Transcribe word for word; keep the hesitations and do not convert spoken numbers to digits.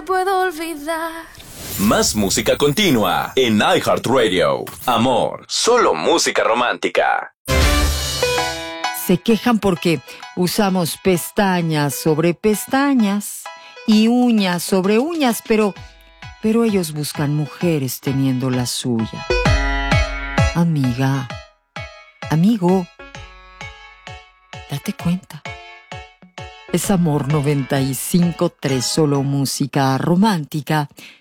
puedo olvidar. Más música continua en iHeartRadio. Amor, solo música romántica. Se quejan porque usamos pestañas sobre pestañas y uñas sobre uñas, pero, pero ellos buscan mujeres teniendo la suya. Amiga, amigo, date cuenta. Es Amor noventa y cinco punto tres, solo música romántica.